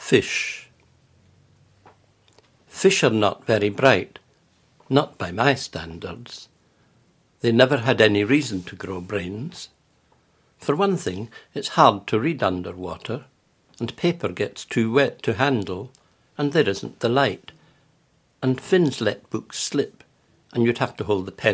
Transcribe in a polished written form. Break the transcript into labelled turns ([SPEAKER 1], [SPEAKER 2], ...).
[SPEAKER 1] Fish. Fish are not very bright, not by my standards. They never had any reason to grow brains. For one thing, it's hard to read underwater, and paper gets too wet to handle, and there isn't the light. And fins let books slip, and you'd have to hold the pen